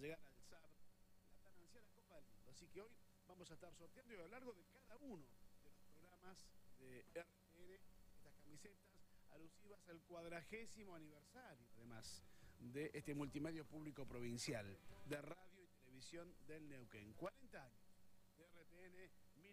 llegar al SAR, la tan ansiada Copa del Mundo. Así que hoy vamos a estar sorteando y a lo largo de cada uno de los programas de RTN estas camisetas alusivas al 40º aniversario, además, de este multimedio público provincial de radio y televisión del Neuquén. 40 años de RTN,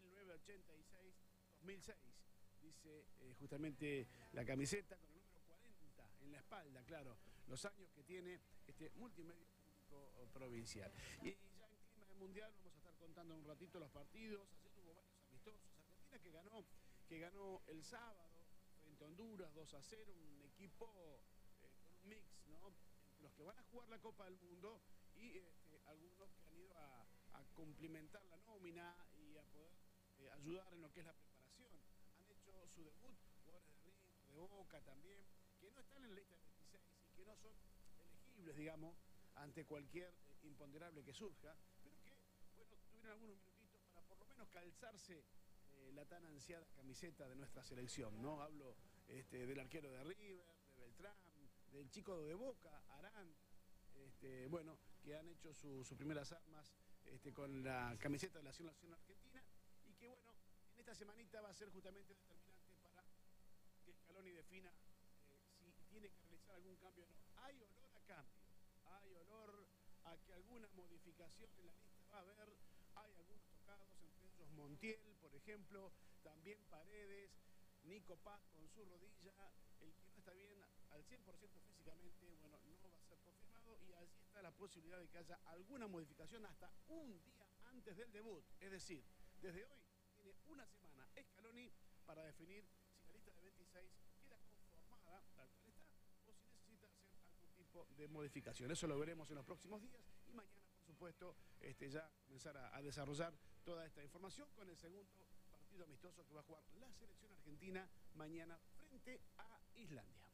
1986-2006, dice justamente la camiseta con el número 40 en la espalda, claro, los años que tiene este multimedio público provincial. Y ya en clima de mundial vamos a estar contando un ratito los partidos. Ayer hubo varios amistosos. Argentina que ganó el sábado frente a Honduras 2-0, un equipo con un mix, ¿no? Entre los que van a jugar la Copa del Mundo y algunos que han ido a complementar la nómina y a poder ayudar en lo que es la preparación. Han hecho su debut jugadores de River, de Boca también, que no están en la lista de 26 y que no son elegibles, digamos, ante cualquier imponderable que surja, pero que, bueno, tuvieron algunos minutitos para por lo menos calzarse la tan ansiada camiseta de nuestra selección, ¿no? Hablo del arquero de River, de Beltrán, del chico de Boca, Arán, bueno, que han hecho sus primeras armas con la camiseta de la selección argentina y que, bueno, en esta semanita va a ser justamente determinante para que Scaloni defina si tiene que realizar algún cambio o no. Hay olor a cambio, hay olor a que alguna modificación en la lista va a haber. Hay algunos tocados, entre ellos Montiel, por ejemplo, también Paredes, Nico Paz con su rodilla. El que no está bien al 100% físicamente, bueno, no va a ser confirmado y allí está la posibilidad de que haya alguna modificación hasta un día antes del debut. Es decir, desde hoy tiene una semana Scaloni para definir si la lista de 26 queda conformada tal cual está o si necesita hacer algún tipo de modificación. Eso lo veremos en los próximos días y mañana, por supuesto, ya comenzar a desarrollar toda esta información con el segundo partido amistoso que va a jugar la selección argentina mañana frente a Islandia.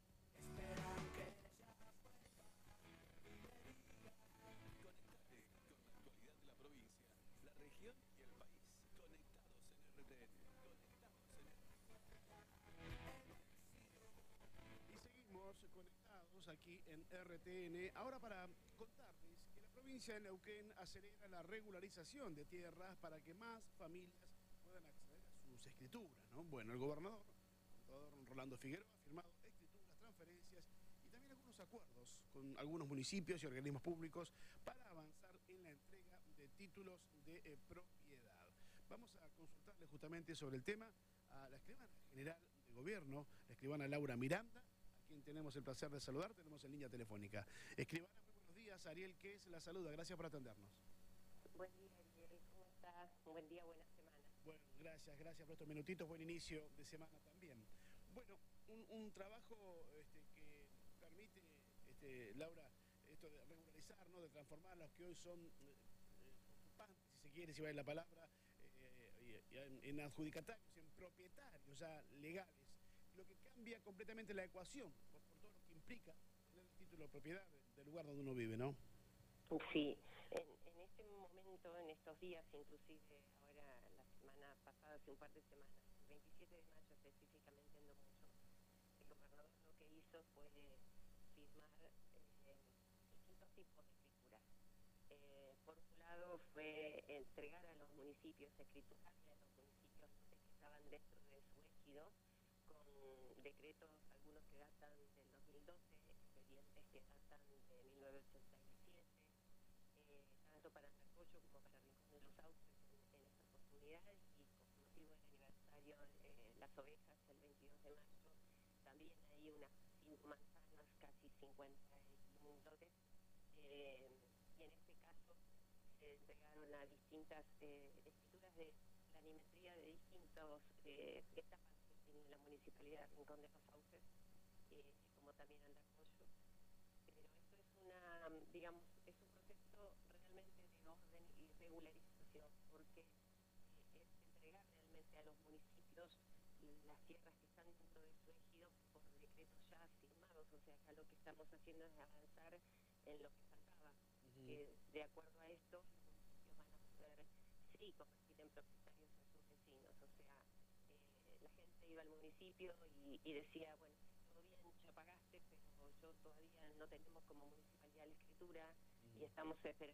Conectate con la actualidad de la provincia, la región y el país. Conectados en RTN. Conectados en RTN. Y seguimos conectados aquí en RTN. Ahora para contarles que la provincia de Neuquén acelera la regularización de tierras para que más familias puedan acceder a sus escrituras, ¿no? Bueno, el gobernador Rolando Figueroa ha firmado escrituras, transferencias y también algunos acuerdos con algunos municipios y organismos públicos para avanzar en la entrega de títulos de propiedad. Vamos a consultarle justamente sobre el tema a la escribana general de gobierno, la escribana Laura Miranda, a quien tenemos el placer de saludar, tenemos en línea telefónica. Escribana, muy buenos días, Ariel Ques la saluda, gracias por atendernos. Buen día, Ariel, ¿cómo estás? Buen día, buena semana. Bueno, gracias por estos minutitos, buen inicio de semana también. Bueno, un trabajo que permite, Laura, esto de regularizar, ¿no? De transformar a los que hoy son ocupantes, si se quiere, si vale la palabra, en adjudicatarios, en propietarios ya legales, lo que cambia completamente la ecuación por todo lo que implica tener el título de propiedad del lugar donde uno vive, ¿no? Sí, en este momento, en estos días, inclusive ahora la semana pasada, hace un par de semanas, el 27 de mayo específicamente en Domucho, el gobernador lo que hizo fue firmar distintos tipos de escrituras. Por un lado fue entregar a los municipios, escriturarle a los municipios que estaban dentro de su ejido, con decretos, algunos que datan del 2012, expedientes que datan de 1987, tanto para Andacollo como para Rincón de los Sauces en esta oportunidad, y con motivo del aniversario de las ovejas el 22 de mayo, también hay unas 5 manzanas, casi 50 lotes, y en este caso se entregaron a distintas escrituras de planimetría de distintas etapas que tiene la Municipalidad de Rincón de los Sauces, como también Andacollo. Pero esto es es un proceso realmente de orden y regularización, porque es entregar realmente a los municipios las tierras que están dentro de su ejido por decretos ya firmados. O sea, acá lo que estamos haciendo es avanzar en lo que faltaba. De acuerdo a esto, los municipios van a poder, sí, convertir en propietarios a sus vecinos. O sea, la gente iba al municipio y decía, bueno, todo bien, ya pagaste, pero yo todavía no tenemos como municipalidad la escritura y estamos esperando